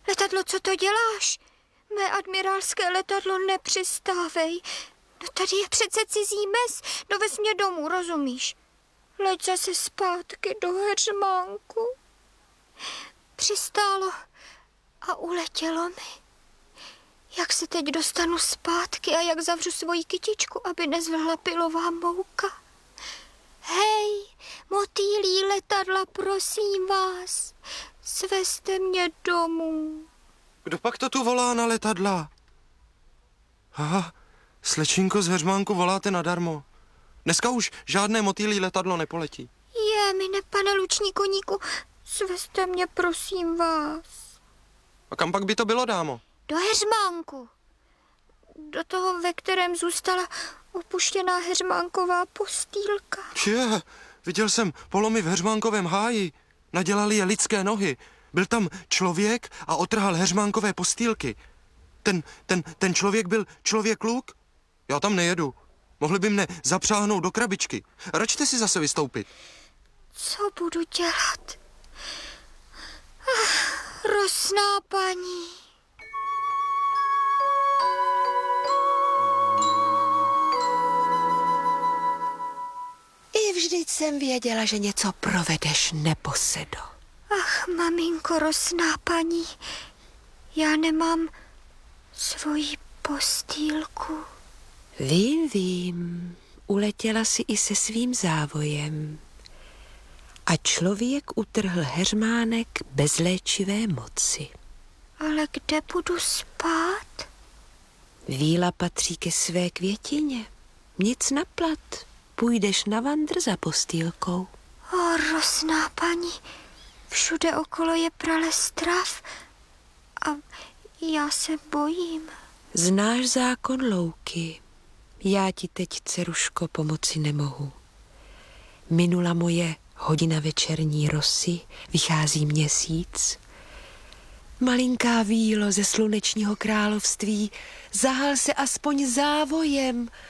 Letadlo, co to děláš? Mé admirálské letadlo, nepřistávej. No tady je přece cizí mes. Dovez mě domů, rozumíš? Leď zase zpátky do Heřmánku. Přistálo a uletělo mi. Jak se teď dostanu zpátky a jak zavřu svoji kytičku, aby nezvrhla pilová mouka? Hej, motýlí letadla, prosím vás, svezte mě domů. Kdo pak to tu volá na letadla? Aha, slečinko z Heřmánku, voláte nadarmo. Dneska už žádné motýlí letadlo nepoletí. Mine, pane luční koníku, svezte mě, prosím vás. A kam pak by to bylo, dámo? Do Heřmánku. Do toho, ve kterém zůstala opuštěná heřmánková postýlka. Viděl jsem polomy v Heřmánkovém háji. Nadělali je lidské nohy. Byl tam člověk a otrhal heřmánkové postýlky. Ten člověk byl člověk-luk? Já tam nejedu. Mohli by mne zapřáhnout do krabičky. Račte si zase vystoupit. Co budu dělat? Rosná paní. I vždyť jsem věděla, že něco provedeš, neposedo. Ach, maminko, rosná paní, já nemám svoji postýlku. Vím, uletěla si i se svým závojem. A člověk utrhl heřmánek bez léčivé moci. Ale kde budu spát? Víla patří ke své květině. Nic na plat. Půjdeš na vandr za postýlkou. Rosná paní, všude okolo je prales trav a já se bojím. Znáš zákon louky. Já ti teď, dceruško, pomoci nemohu. Minula moje hodina večerní rosy, vychází měsíc. Malinká Vílo ze slunečního království, zahal se aspoň závojem,